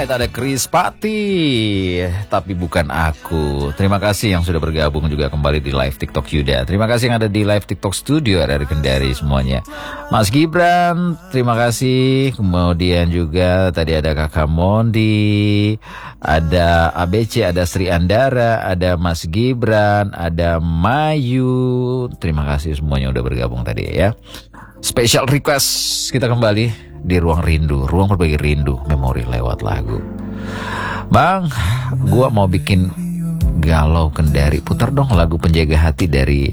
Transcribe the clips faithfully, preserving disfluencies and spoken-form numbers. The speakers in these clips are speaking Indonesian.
Alright, ada Chris Pati, tapi bukan aku. Terima kasih yang sudah bergabung juga kembali di live TikTok Yuda. Terima kasih yang ada di live TikTok Studio R R Kendari semuanya. Mas Gibran, terima kasih. Kemudian juga tadi ada Kakak Mondi, ada A B C, ada Sri Andara, ada Mas Gibran, ada Mayu. Terima kasih semuanya udah bergabung tadi ya. Special request kita kembali di Ruang Rindu, Ruang Berbagi Rindu, memori lewat lagu. Bang, gua mau bikin galau Kendari. Putar dong lagu Penjaga Hati dari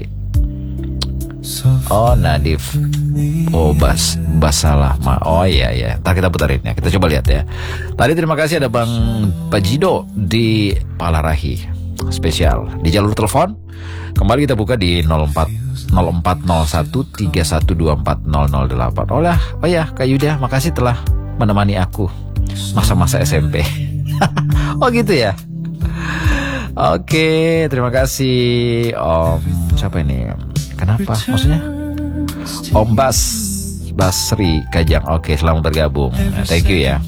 Oh Nadif. Oh Bas Bas salah ma. Oh iya ya. Ntar kita putarin ya. Kita coba lihat ya. Tadi terima kasih ada Bang Pajido di Palarahi. Spesial di jalur telepon. Kembali kita buka di nol empat nol empat nol satu tiga satu dua empat nol nol delapan. Oh lah, oh ya Kak Yuda, makasih telah menemani aku masa-masa S M P. Oh gitu ya. Oke, terima kasih Om. Siapa ini? Kenapa? Maksudnya? Om Bas Basri Kajang. Oke, selamat bergabung. Thank you ya.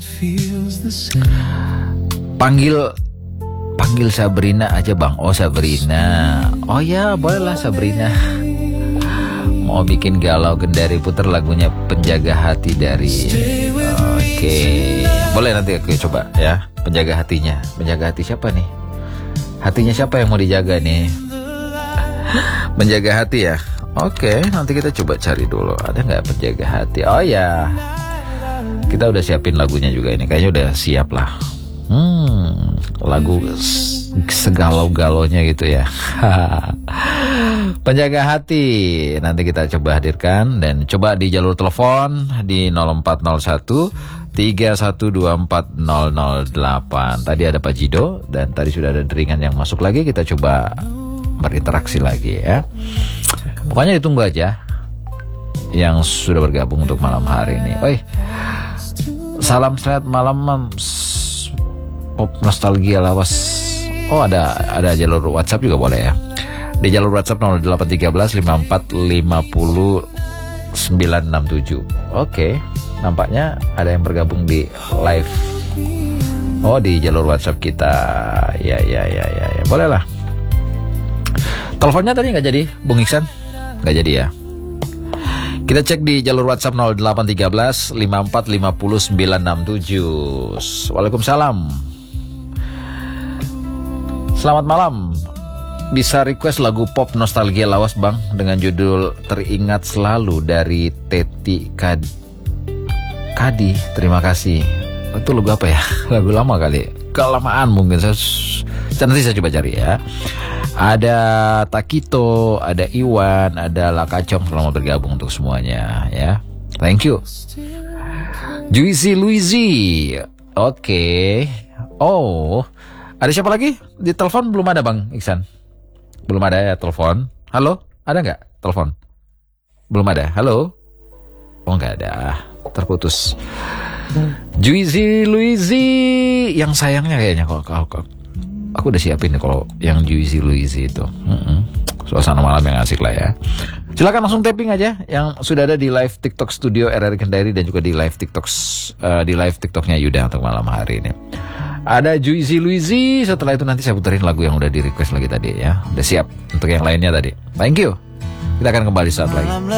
Panggil Panggil Sabrina aja Bang. Oh Sabrina. Oh ya bolehlah Sabrina. Mau bikin galau Kendari, putar lagunya Penjaga Hati dari Oke okay. Boleh nanti aku coba ya. Penjaga hatinya. Penjaga hati siapa nih? Hatinya siapa yang mau dijaga nih? Menjaga hati ya. Oke okay, nanti kita coba cari dulu. Ada gak penjaga hati? Oh ya, kita udah siapin lagunya juga ini. Kayaknya udah siap lah. Hmm, lagu segalau-galaunya gitu ya. Penjaga Hati nanti kita coba hadirkan. Dan coba di jalur telepon di nol empat nol satu tiga satu dua empat nol nol delapan. Tadi ada Pak Jido dan tadi sudah ada deringan yang masuk lagi. Kita coba berinteraksi lagi ya. Pokoknya ditunggu aja yang sudah bergabung untuk malam hari ini. Oi, salam selamat malam Pop Nostalgia Lawas. Oh ada ada jalur WhatsApp juga boleh ya. Di jalur WhatsApp nol delapan tiga belas lima empat lima nol sembilan enam tujuh. Oke, nampaknya ada yang bergabung di live. Oh di jalur WhatsApp kita. Ya ya ya ya, ya. Boleh lah. Teleponnya tadi nggak jadi, Bung Iksan? Nggak jadi ya. Kita cek di jalur WhatsApp nol delapan tiga belas lima empat lima nol sembilan enam tujuh. Waalaikumsalam. Selamat malam. Bisa request lagu pop Nostalgia Lawas Bang dengan judul Teringat Selalu dari Teti Kad Kadi. Terima kasih. Itu lagu apa ya? Lagu lama kali. Kelamaan mungkin. Saya nanti saya coba cari ya. Ada Takito, ada Iwan, ada Lakacong. Selamat bergabung untuk semuanya ya. Thank you. Juicy Luizy. Oke. Okay. Oh, ada siapa lagi? Di telepon belum ada Bang Iksan. Belum ada ya telepon. Halo, ada nggak telepon? Belum ada. Halo. Oh nggak ada. Terputus. Juicy Luizy. Yang sayangnya kayaknya kalau kalau aku udah siapin nih kalau yang Juicy Luizy itu. Mm-mm. Suasana malam yang asik lah ya. Silakan langsung tapping aja yang sudah ada di live TikTok Studio R R Kendari dan juga di live TikTok uh, di live TikToknya Yuda untuk malam hari ini. Ada Juicy Luizy. Setelah itu nanti saya puterin lagu yang udah di request lagi tadi ya. Udah siap untuk yang lainnya tadi. Thank you. Kita akan kembali saat lagi.